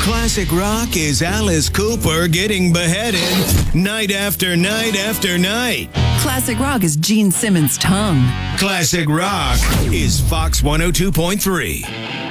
Classic rock is Alice Cooper getting beheaded night after night after night. Classic rock is Gene Simmons' tongue. Classic rock is Fox 102.3.